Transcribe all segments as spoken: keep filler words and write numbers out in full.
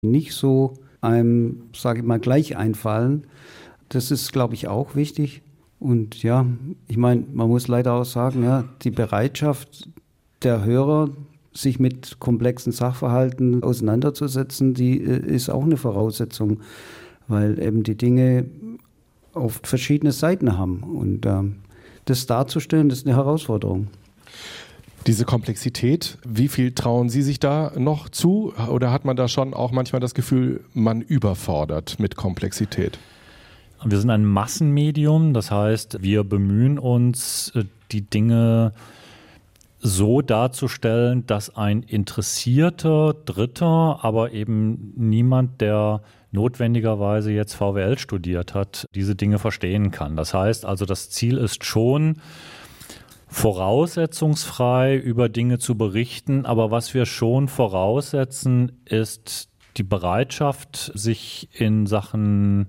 nicht so einem, sage ich mal, gleich einfallen. Das ist, glaube ich, auch wichtig. Und ja, ich meine, man muss leider auch sagen, ja, die Bereitschaft der Hörer, sich mit komplexen Sachverhalten auseinanderzusetzen, die ist auch eine Voraussetzung, weil eben die Dinge oft verschiedene Seiten haben. Und ähm, das darzustellen, das ist eine Herausforderung. Diese Komplexität, wie viel trauen Sie sich da noch zu? Oder hat man da schon auch manchmal das Gefühl, man überfordert mit Komplexität? Wir sind ein Massenmedium, das heißt, wir bemühen uns, die Dinge so darzustellen, dass ein interessierter Dritter, aber eben niemand, der notwendigerweise jetzt V W L studiert hat, diese Dinge verstehen kann. Das heißt also, das Ziel ist schon, voraussetzungsfrei über Dinge zu berichten, aber was wir schon voraussetzen, ist die Bereitschaft, sich in Sachen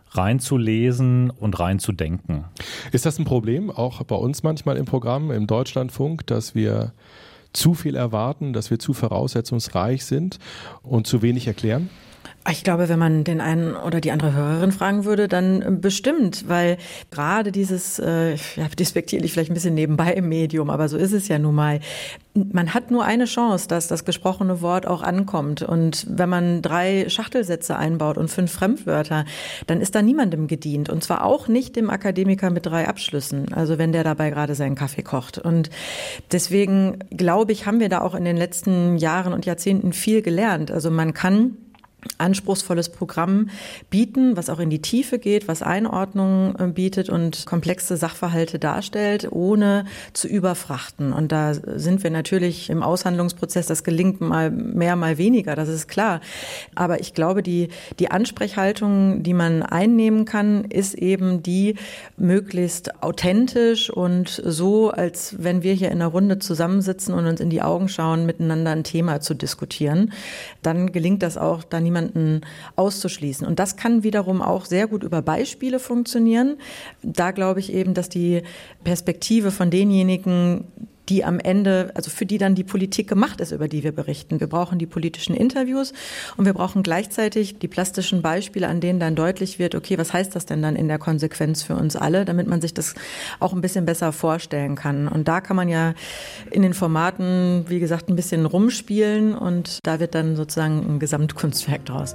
reinzulesen und reinzudenken. Ist das ein Problem, auch bei uns manchmal im Programm, im Deutschlandfunk, dass wir zu viel erwarten, dass wir zu voraussetzungsreich sind und zu wenig erklären? Ich glaube, wenn man den einen oder die andere Hörerin fragen würde, dann bestimmt, weil gerade dieses, äh, ja, despektierlich vielleicht ein bisschen nebenbei im Medium, aber so ist es ja nun mal. Man hat nur eine Chance, dass das gesprochene Wort auch ankommt. Und wenn man drei Schachtelsätze einbaut und fünf Fremdwörter, dann ist da niemandem gedient. Und zwar auch nicht dem Akademiker mit drei Abschlüssen, also wenn der dabei gerade seinen Kaffee kocht. Und deswegen, glaube ich, haben wir da auch in den letzten Jahren und Jahrzehnten viel gelernt. Also man kann anspruchsvolles Programm bieten, was auch in die Tiefe geht, was Einordnung bietet und komplexe Sachverhalte darstellt, ohne zu überfrachten. Und da sind wir natürlich im Aushandlungsprozess, das gelingt mal mehr, mal weniger, das ist klar. Aber ich glaube, die, die Ansprechhaltung, die man einnehmen kann, ist eben die möglichst authentisch und so, als wenn wir hier in einer Runde zusammensitzen und uns in die Augen schauen, miteinander ein Thema zu diskutieren. Dann gelingt das auch, da niemanden auszuschließen. Und das kann wiederum auch sehr gut über Beispiele funktionieren. Da glaube ich eben, dass die Perspektive von denjenigen, die am Ende, also für die dann die Politik gemacht ist, über die wir berichten. Wir brauchen die politischen Interviews und wir brauchen gleichzeitig die plastischen Beispiele, an denen dann deutlich wird, okay, was heißt das denn dann in der Konsequenz für uns alle, damit man sich das auch ein bisschen besser vorstellen kann. Und da kann man ja in den Formaten, wie gesagt, ein bisschen rumspielen und da wird dann sozusagen ein Gesamtkunstwerk draus.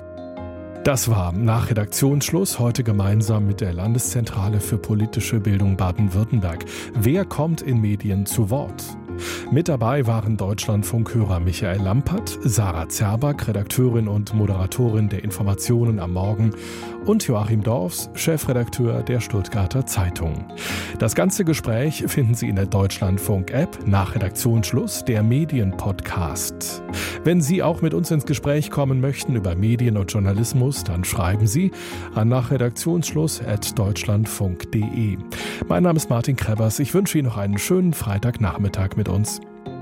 Das war nach Redaktionsschluss heute gemeinsam mit der Landeszentrale für politische Bildung Baden-Württemberg. Wer kommt in Medien zu Wort? Mit dabei waren Deutschlandfunkhörer Michael Lampert, Sarah Zerback, Redakteurin und Moderatorin der Informationen am Morgen und Joachim Dorfs, Chefredakteur der Stuttgarter Zeitung. Das ganze Gespräch finden Sie in der Deutschlandfunk-App nach Redaktionsschluss, der Medienpodcast. Wenn Sie auch mit uns ins Gespräch kommen möchten über Medien und Journalismus, dann schreiben Sie an nach Redaktionsschluss at deutschlandfunk punkt de. Mein Name ist Martin Krebbers. Ich wünsche Ihnen noch einen schönen Freitagnachmittag mit uns.